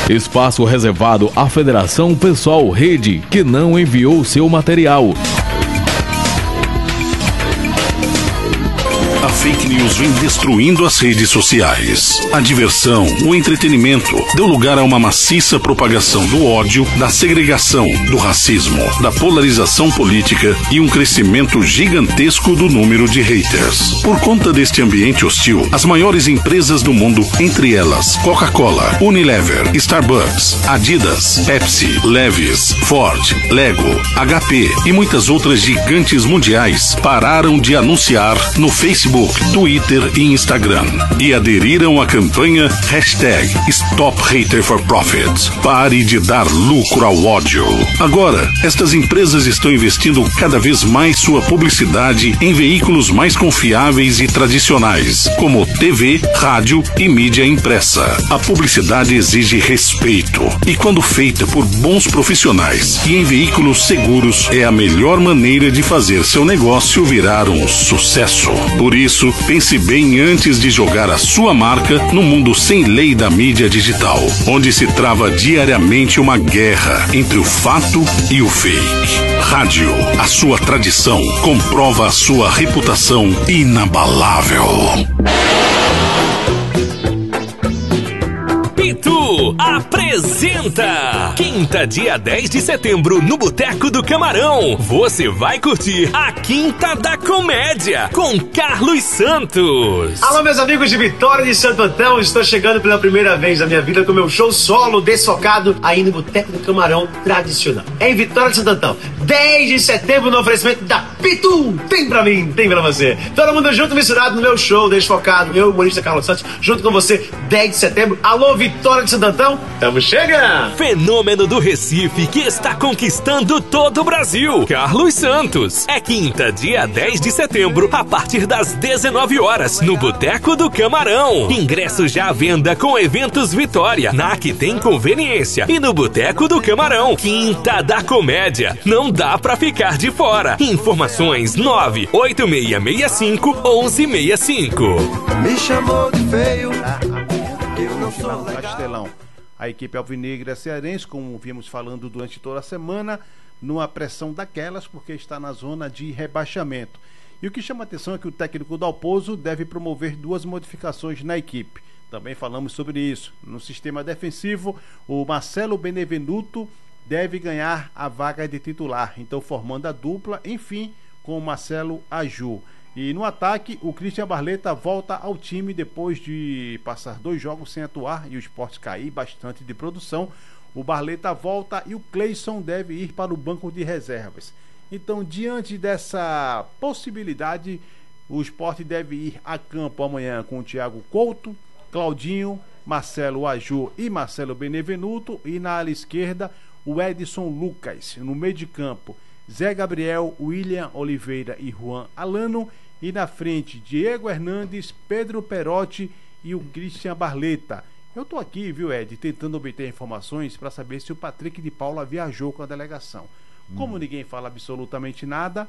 Espaço reservado à Federação Pessoal Rede, que não enviou seu material. A fake news vem destruindo as redes sociais. A diversão, o entretenimento, deu lugar a uma maciça propagação do ódio, da segregação, do racismo, da polarização política e um crescimento gigantesco do número de haters. Por conta deste ambiente hostil, as maiores empresas do mundo, entre elas Coca-Cola, Unilever, Starbucks, Adidas, Pepsi, Levi's, Ford, Lego, HP e muitas outras gigantes mundiais, pararam de anunciar no Facebook, Twitter e Instagram e aderiram à campanha #StopHaterForProfit. Pare de dar lucro ao ódio. Agora, estas empresas estão investindo cada vez mais sua publicidade em veículos mais confiáveis e tradicionais, como TV, rádio e mídia impressa. A publicidade exige respeito e, quando feita por bons profissionais e em veículos seguros, é a melhor maneira de fazer seu negócio virar um sucesso. Por isso, pense bem antes de jogar a sua marca no mundo sem lei da mídia digital, onde se trava diariamente uma guerra entre o fato e o fake. Rádio, a sua tradição, comprova a sua reputação inabalável. Pitu apresenta quinta, dia 10 de setembro, no Boteco do Camarão. Você vai curtir a Quinta da Comédia com Carlos Santos. Alô, meus amigos de Vitória de Santo Antão, estou chegando pela primeira vez na minha vida com meu show solo desfocado aí no Boteco do Camarão tradicional. É em Vitória de Santo Antão, 10 de setembro, no oferecimento da Pitu. Tem pra mim, tem pra você. Todo mundo junto, misturado no meu show desfocado. Eu, humorista Carlos Santos, junto com você, 10 de setembro. Alô, Vitória de Santo Antão, tamo chegando! Fenômeno do Recife que está conquistando todo o Brasil. Carlos Santos. É quinta, dia 10 de setembro, a partir das 19 horas, no Boteco do Camarão. Ingressos já à venda com Eventos Vitória, na que tem conveniência, e no Boteco do Camarão. Quinta da Comédia. Não dá pra ficar de fora. Informações 98665-1165. Me chamou de feio. Castelão. A equipe alvinegra cearense, como vimos falando durante toda a semana, numa pressão daquelas, porque está na zona de rebaixamento. E o que chama a atenção é que o técnico Dalpozo deve promover 2 modificações na equipe. Também falamos sobre isso. No sistema defensivo, o Marcelo Benevenuto deve ganhar a vaga de titular, então formando a dupla, enfim, com o Marcelo Aju. E no ataque, o Christian Barleta volta ao time depois de passar 2 jogos sem atuar e o Sport cair bastante de produção. O Barleta volta e o Cleison deve ir para o banco de reservas. Então, diante dessa possibilidade, o Sport deve ir a campo amanhã com o Thiago Couto, Claudinho, Marcelo Aju e Marcelo Benevenuto, e na ala esquerda o Edson Lucas. No meio de campo, Zé Gabriel, William Oliveira e Juan Alano, e na frente Diego Hernandes, Pedro Perotti e o Christian Barleta. Eu tô aqui, viu, Ed, tentando obter informações para saber se o Patrick de Paula viajou com a delegação. Como ninguém fala absolutamente nada,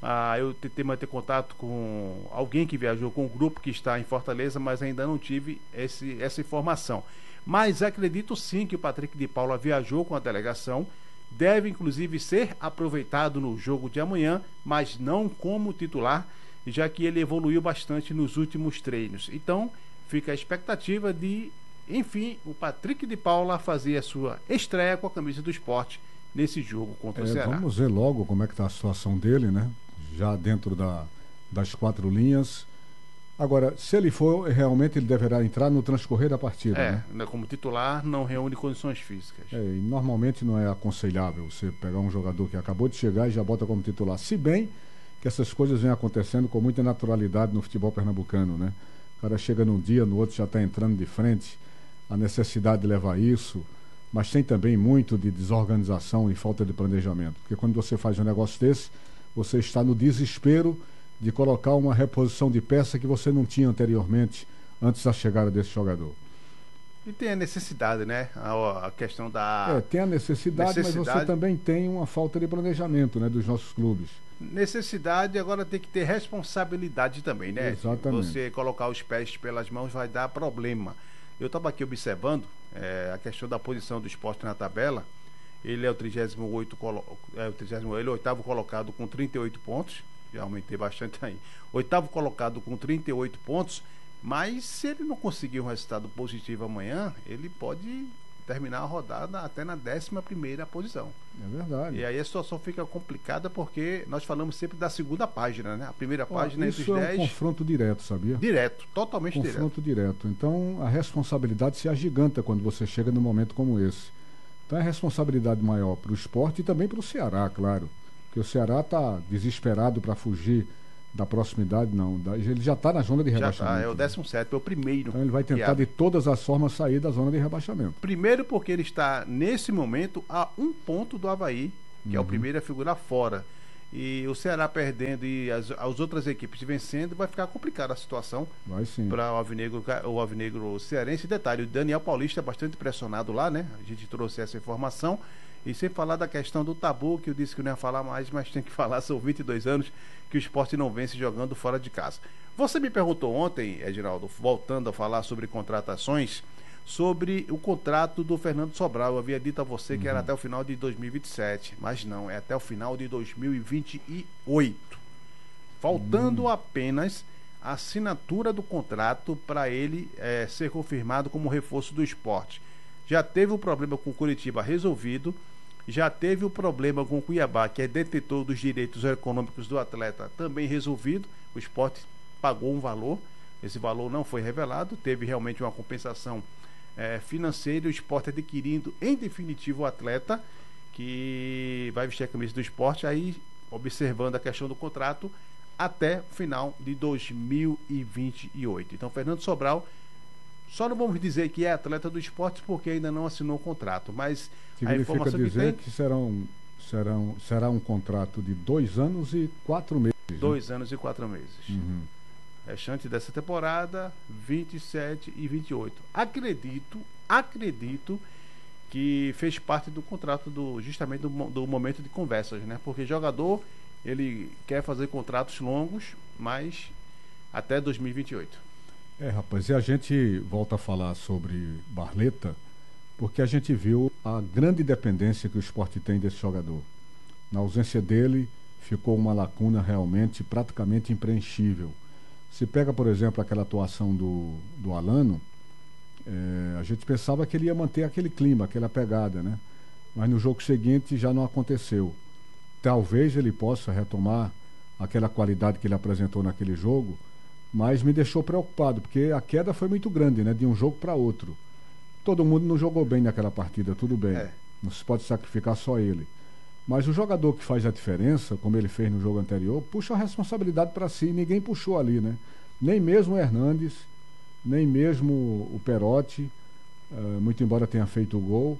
eu tentei manter contato com alguém que viajou com o grupo que está em Fortaleza, mas ainda não tive essa informação. Mas acredito sim que o Patrick de Paula viajou com a delegação, deve inclusive ser aproveitado no jogo de amanhã, mas não como titular, já que ele evoluiu bastante nos últimos treinos. Então fica a expectativa de, enfim, o Patrick de Paula fazer a sua estreia com a camisa do Sport nesse jogo contra o Ceará. Vamos ver logo como é que está a situação dele, né? Já dentro das 4 linhas. Agora, se ele for, realmente ele deverá entrar no transcorrer da partida, né? Como titular, não reúne condições físicas. E normalmente não é aconselhável você pegar um jogador que acabou de chegar e já bota como titular. Se bem que essas coisas vêm acontecendo com muita naturalidade no futebol pernambucano, né? O cara chega num dia, no outro já está entrando de frente. A necessidade de levar isso, mas tem também muito de desorganização e falta de planejamento. Porque quando você faz um negócio desse, você está no desespero de colocar uma reposição de peça que você não tinha anteriormente, antes da chegada desse jogador. E tem a necessidade, né? A questão da... tem a necessidade, mas você também tem uma falta de planejamento, né, dos nossos clubes. Necessidade, agora tem que ter responsabilidade também, né? Exatamente. Você colocar os pés pelas mãos vai dar problema. Eu estava aqui observando a questão da posição do Sport na tabela. Ele é o 38º colocado com 38 pontos. Já aumentei bastante aí. 8º colocado com 38 pontos. Mas se ele não conseguir um resultado positivo amanhã, ele pode terminar a rodada até na 11ª posição. É verdade. E aí a situação fica complicada porque nós falamos sempre da segunda página, né? A primeira página entre os 10... Isso é um confronto direto, sabia? Direto, totalmente confronto direto. Então a responsabilidade se agiganta quando você chega num momento como esse. Então é responsabilidade maior para o Sport e também para o Ceará, claro. Porque o Ceará está desesperado para fugir da proximidade, não. Ele já está na zona de rebaixamento. Já tá, é o 17º, é o primeiro. Então ele vai tentar de todas as formas sair da zona de rebaixamento. Primeiro porque ele está, nesse momento, a 1 ponto do Avaí, que é o primeiro a figurar fora. E o Ceará perdendo e as outras equipes vencendo, vai ficar complicada a situação para o Alvinegro cearense. Detalhe, o Daniel Paulista é bastante pressionado lá, né? A gente trouxe essa informação. E sem falar da questão do tabu, que eu disse que não ia falar mais, mas tem que falar, são 22 anos que o Sport não vence jogando fora de casa. Você me perguntou ontem, Edinaldo, voltando a falar sobre contratações, sobre o contrato do Fernando Sobral. Eu havia dito a você que era até o final de 2027, mas não, é até o final de 2028. Faltando apenas a assinatura do contrato para ele ser confirmado como reforço do Sport. Já teve o problema com o Curitiba resolvido, já teve o problema com o Cuiabá, que é detentor dos direitos econômicos do atleta, também resolvido. O Sport pagou um valor, esse valor não foi revelado, teve realmente uma compensação financeira, o Sport adquirindo em definitivo o atleta que vai vestir a camisa do Sport, aí observando a questão do contrato até o final de 2028. Então, Fernando Sobral, só não vamos dizer que é atleta do Sport porque ainda não assinou o contrato, mas significa a informação dizer que será um contrato de 2 anos e 4 meses. 2 anos e 4 meses. Restante dessa temporada, 27 e 28. Acredito que fez parte do contrato justamente do momento de conversas, né? Porque jogador, ele quer fazer contratos longos, mas até 2028. Rapaz, e a gente volta a falar sobre Barleta, porque a gente viu a grande dependência que o Sport tem desse jogador. Na ausência dele, ficou uma lacuna realmente praticamente impreenchível. Se pega, por exemplo, aquela atuação do Alano, a gente pensava que ele ia manter aquele clima, aquela pegada, né? Mas no jogo seguinte já não aconteceu. Talvez ele possa retomar aquela qualidade que ele apresentou naquele jogo, mas me deixou preocupado, porque a queda foi muito grande, né? De um jogo para outro. Todo mundo não jogou bem naquela partida, tudo bem. Não se pode sacrificar só ele. Mas o jogador que faz a diferença, como ele fez no jogo anterior, puxa a responsabilidade para si. Ninguém puxou ali, né? Nem mesmo o Hernandes, nem mesmo o Perotti, muito embora tenha feito o gol.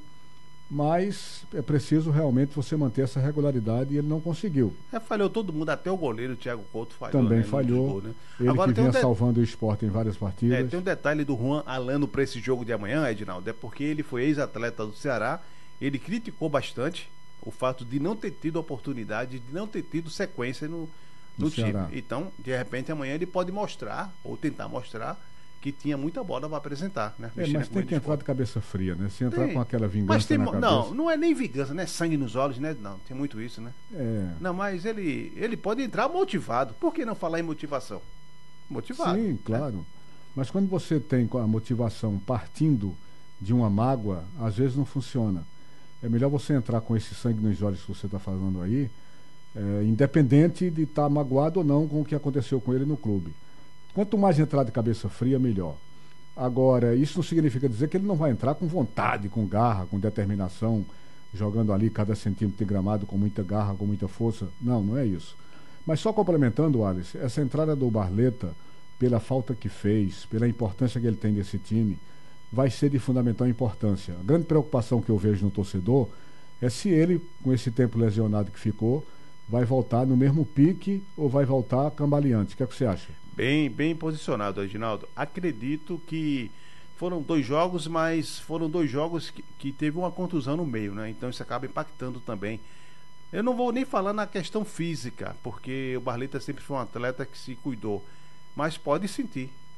Mas é preciso realmente você manter essa regularidade e ele não conseguiu. Falhou todo mundo, até o goleiro, o Thiago Couto falhou. Também, né? falhou. Jogou, né? Ele agora, que vinha salvando o Sport em várias partidas. Tem um detalhe do Juan Alano para esse jogo de amanhã, Edinaldo, é porque ele foi ex-atleta do Ceará, ele criticou bastante o fato de não ter tido oportunidade, de não ter tido sequência no time. Ceará. Então, de repente, amanhã ele pode mostrar, ou tentar mostrar, que tinha muita bola para apresentar, né? Mas tem que entrar de cabeça fria, né? Se entrar com aquela vingança na cabeça... Não é nem vingança, né? Sangue nos olhos, né? Não, tem muito isso, né? Não, mas ele pode entrar motivado. Por que não falar em motivação? Motivado. Sim, claro. Mas quando você tem a motivação partindo de uma mágoa, às vezes não funciona. É melhor você entrar com esse sangue nos olhos que você está falando aí, independente de estar magoado ou não com o que aconteceu com ele no clube. Quanto mais entrar de cabeça fria, melhor. Agora, isso não significa dizer que ele não vai entrar com vontade, com garra, com determinação, jogando ali cada centímetro de gramado com muita garra, com muita força. Não, não é isso. Mas só complementando, Alice, essa entrada do Barleta, pela falta que fez, pela importância que ele tem desse time, vai ser de fundamental importância. A grande preocupação que eu vejo no torcedor é se ele, com esse tempo lesionado que ficou, vai voltar no mesmo pique ou vai voltar cambaleante. O que é que você acha? Bem posicionado, Reginaldo. Acredito que foram 2 jogos, mas foram 2 jogos que teve uma contusão no meio, né? Então isso acaba impactando também. Eu não vou nem falar na questão física, porque o Barleta sempre foi um atleta que se cuidou, mas pode sentir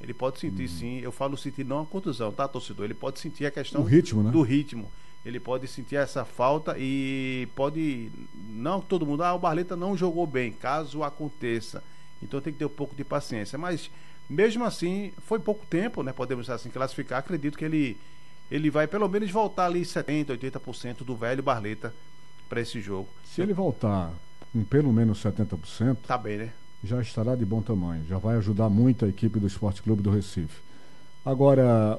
Ele pode sentir sim, eu falo sentir não a contusão, tá, torcedor? Ele pode sentir a questão O ritmo, né? do ritmo. Ele pode sentir essa falta e pode, não todo mundo, o Barleta não jogou bem, caso aconteça. Então tem que ter um pouco de paciência. Mas mesmo assim, foi pouco tempo, né? Podemos assim classificar. Acredito que ele vai pelo menos voltar ali 70%, 80% do velho Barleta para esse jogo. Se ele voltar com pelo menos 70%, Tá bem, né? já estará de bom tamanho. Já vai ajudar muito a equipe do Esporte Clube do Recife. Agora,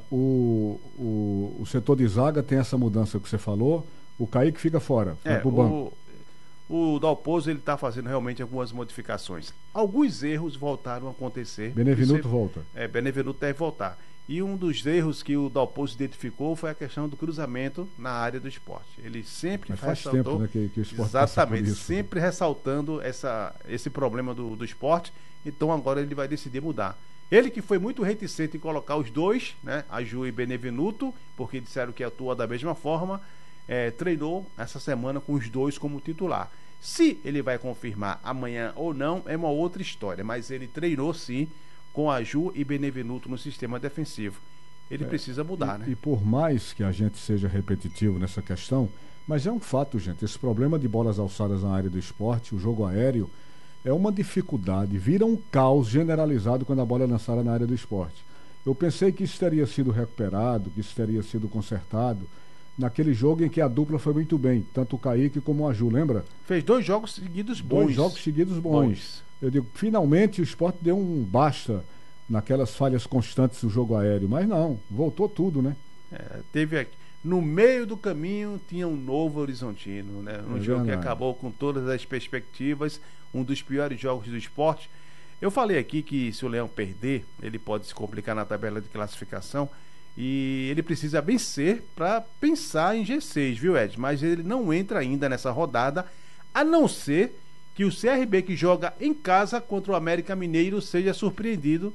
o setor de zaga tem essa mudança que você falou. O Kaique fica fora, vai pro banco. O Dalpozo ele está fazendo realmente algumas modificações. Alguns erros voltaram a acontecer. Benevenuto volta. Benevenuto deve voltar. E um dos erros que o Dalpozo identificou foi a questão do cruzamento na área do esporte. Ele sempre Mas faz ressaltou... tempo, né, que o esporte passa por Exatamente, isso. sempre ressaltando esse problema do esporte. Então agora ele vai decidir mudar. Ele que foi muito reticente em colocar os dois, né, a Ju e Benevenuto, porque disseram que atua da mesma forma, treinou essa semana com os dois como titular. Se ele vai confirmar amanhã ou não, é uma outra história, mas ele treinou sim com a Ju e Benevenuto no sistema defensivo. Ele precisa mudar, né? E por mais que a gente seja repetitivo nessa questão, mas é um fato, gente, esse problema de bolas alçadas na área do esporte, o jogo aéreo, é uma dificuldade, vira um caos generalizado quando a bola é lançada na área do esporte. Eu pensei que isso teria sido recuperado, que isso teria sido consertado naquele jogo em que a dupla foi muito bem, tanto o Kaique como a Ju, lembra? Fez 2 jogos seguidos bons. 2 jogos seguidos bons. Eu digo, finalmente o esporte deu um basta naquelas falhas constantes do jogo aéreo, mas não, voltou tudo, né? Teve aqui, no meio do caminho tinha um Novo Horizontino, né? Um jogo que acabou com todas as perspectivas, um dos piores jogos do esporte. Eu falei aqui que se o Leão perder, ele pode se complicar na tabela de classificação e ele precisa vencer para pensar em G6, viu, Ed? Mas ele não entra ainda nessa rodada, a não ser que o CRB, que joga em casa contra o América Mineiro, seja surpreendido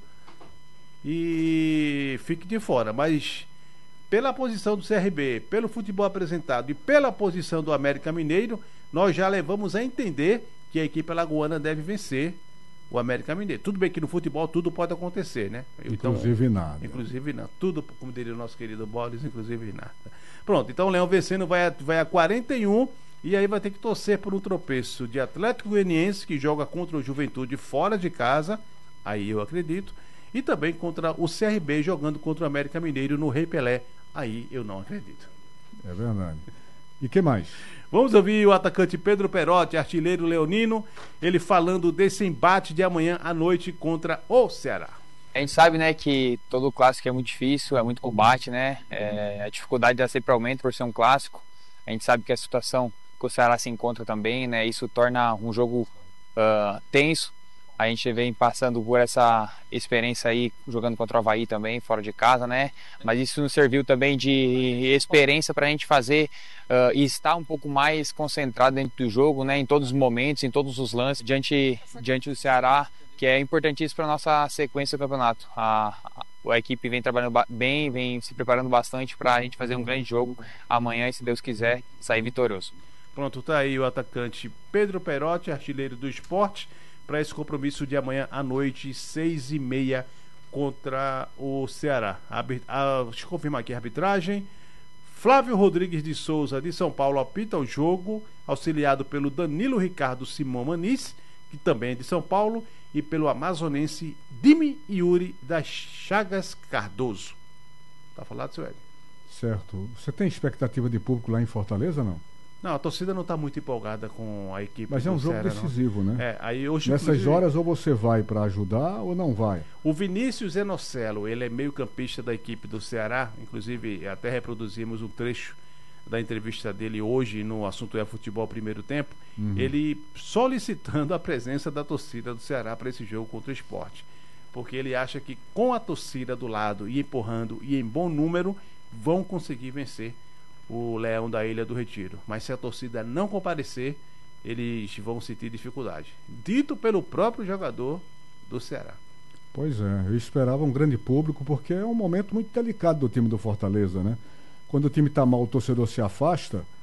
e fique de fora. Mas pela posição do CRB, pelo futebol apresentado e pela posição do América Mineiro, nós já levamos a entender que a equipe alagoana deve vencer o América Mineiro. Tudo bem que no futebol tudo pode acontecer, né? Inclusive nada. Inclusive nada. Tudo, como diria o nosso querido Boris, inclusive nada. Pronto, então o Leão vencendo vai a 41 e aí vai ter que torcer por um tropeço de Atlético Goianiense, que joga contra o Juventude fora de casa, aí eu acredito, e também contra o CRB jogando contra o América Mineiro no Rei Pelé, aí eu não acredito. É verdade. E que mais? Vamos ouvir o atacante Pedro Perotti, artilheiro leonino, ele falando desse embate de amanhã à noite contra o Ceará. A gente sabe, né, que todo clássico é muito difícil, é muito combate, né? A dificuldade sempre aumenta por ser um clássico. A gente sabe que a situação que o Ceará se encontra também, né? Isso torna um jogo tenso. A gente vem passando por essa experiência aí, jogando contra o Avaí também, fora de casa, né? Mas isso nos serviu também de experiência para a gente fazer e estar um pouco mais concentrado dentro do jogo, né? Em todos os momentos, em todos os lances, diante do Ceará, que é importantíssimo para a nossa sequência do campeonato. A equipe vem trabalhando bem, vem se preparando bastante para a gente fazer um grande jogo amanhã e, se Deus quiser, sair vitorioso. Pronto, tá aí o atacante Pedro Perotti, artilheiro do esporte, para esse compromisso de amanhã à noite, 6h30, contra o Ceará. Deixa eu confirmar aqui a arbitragem. Flávio Rodrigues de Souza, de São Paulo, apita o jogo, auxiliado pelo Danilo Ricardo Simão Maniz, que também é de São Paulo, e pelo amazonense Dimi Yuri das Chagas Cardoso. Tá falado, seu Hélio? Certo. Você tem expectativa de público lá em Fortaleza, não? Não, a torcida não está muito empolgada com a equipe. Mas é um jogo Ceará, decisivo, não. né? Aí hoje, nessas horas ou você vai para ajudar ou não vai. O Vinícius Enocelo, ele é meio campista da equipe do Ceará, inclusive até reproduzimos um trecho da entrevista dele hoje no Assunto é Futebol Primeiro Tempo, ele solicitando a presença da torcida do Ceará para esse jogo contra o Sport, porque ele acha que com a torcida do lado e empurrando e em bom número vão conseguir vencer o Leão da Ilha do Retiro. Mas se a torcida não comparecer, eles vão sentir dificuldade. Dito pelo próprio jogador do Ceará. Pois é, eu esperava um grande público, porque é um momento muito delicado do time do Fortaleza, né? Quando o time está mal, o torcedor se afasta,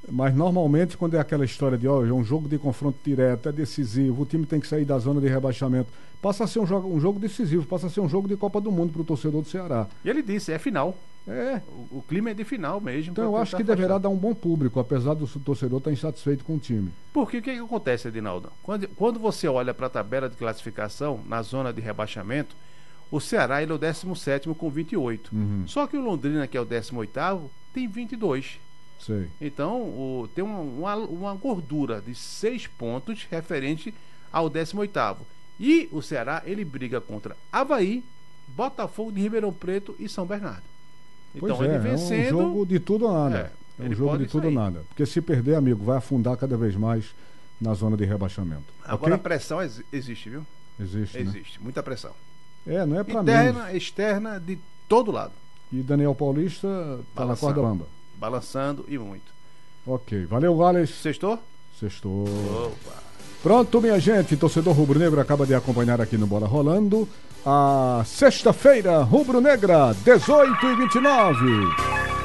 Mas normalmente quando é aquela história de é um jogo de confronto direto, é decisivo, o time tem que sair da zona de rebaixamento, passa a ser um jogo decisivo, passa a ser um jogo de Copa do Mundo para o torcedor do Ceará. E ele disse, é final. É. O clima é de final mesmo. Então eu acho que deverá dar um bom público, apesar do torcedor estar insatisfeito com o time. Porque o que acontece, Edinaldo? Quando você olha para a tabela de classificação na zona de rebaixamento, o Ceará ele é o 17º com 28. Só que o Londrina, que é o 18º, tem 22. Sei. Então tem uma gordura de 6 pontos referente ao 18º. E o Ceará ele briga contra Avaí, Botafogo de Ribeirão Preto e São Bernardo. Então pois ele vencendo, é um jogo de tudo ou nada. É um jogo de tudo ou nada. Porque se perder, amigo, vai afundar cada vez mais na zona de rebaixamento. Agora okay? A pressão existe, viu? Existe, Existe, né? Muita pressão. Não é pra interna, menos. Externa, de todo lado. E Daniel Paulista tá na corda bamba. Balançando e muito. Ok, valeu, Wallace. Sextou? Sextou. Opa. Pronto, minha gente, torcedor rubro-negro acaba de acompanhar aqui no Bola Rolando a sexta-feira rubro-negra, 18h29.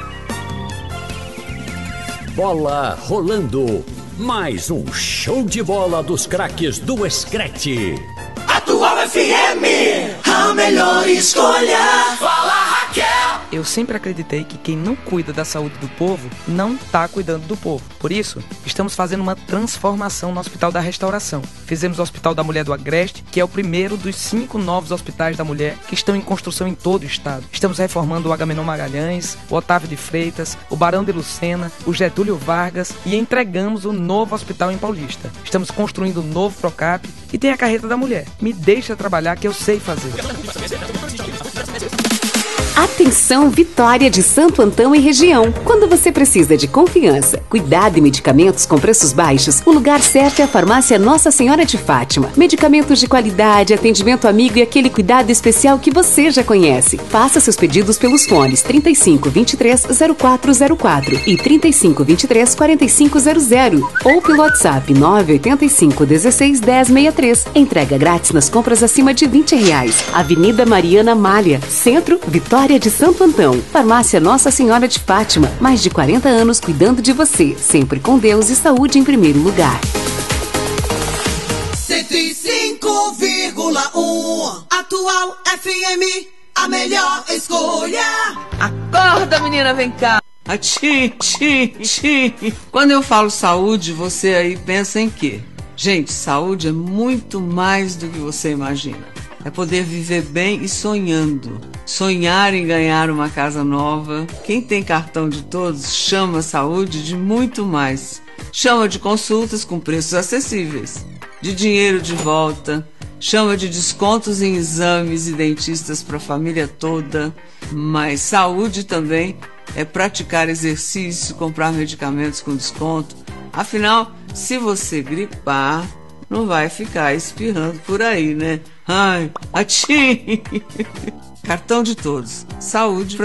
Bola Rolando, mais um show de bola dos craques do Screte. Atual FM, a melhor escolha. Fala, Raquel. Eu sempre acreditei que quem não cuida da saúde do povo não está cuidando do povo. Por isso, estamos fazendo uma transformação no Hospital da Restauração. Fizemos o Hospital da Mulher do Agreste, que é o primeiro dos 5 novos hospitais da mulher que estão em construção em todo o estado. Estamos reformando o Agamenon Magalhães, o Otávio de Freitas, o Barão de Lucena, o Getúlio Vargas e entregamos o novo hospital em Paulista. Estamos construindo o novo Procap e tem a carreta da mulher. Me deixa trabalhar que eu sei fazer. Atenção, Vitória de Santo Antão e região. Quando você precisa de confiança, cuidado e medicamentos com preços baixos, o lugar certo é a Farmácia Nossa Senhora de Fátima. Medicamentos de qualidade, atendimento amigo e aquele cuidado especial que você já conhece. Faça seus pedidos pelos fones 3523-0404 e 3523-4500 ou pelo WhatsApp 985-16-1063. Entrega grátis nas compras acima de R$20. Avenida Mariana Malha, Centro, Vitória de Santo Antão. Farmácia Nossa Senhora de Fátima. Mais de 40 anos cuidando de você. Sempre com Deus e saúde em primeiro lugar. 105,1 Atual FM, a melhor escolha. Acorda, menina, vem cá. Quando eu falo saúde, você aí pensa em quê? Gente, saúde é muito mais do que você imagina. É poder viver bem e sonhando. Sonhar em ganhar uma casa nova. Quem tem cartão de todos chama saúde de muito mais. Chama de consultas com preços acessíveis, de dinheiro de volta, chama de descontos em exames e dentistas para a família toda. Mas saúde também é praticar exercício, comprar medicamentos com desconto. Afinal, se você gripar, não vai ficar espirrando por aí, né? Ai, atchim! Cartão de todos. Saúde para